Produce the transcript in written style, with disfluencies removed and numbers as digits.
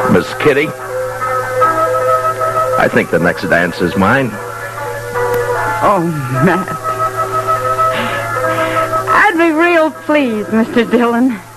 Miss Kitty, I think the next dance is mine. Oh, Matt. I'd be real pleased, Mr. Dillon.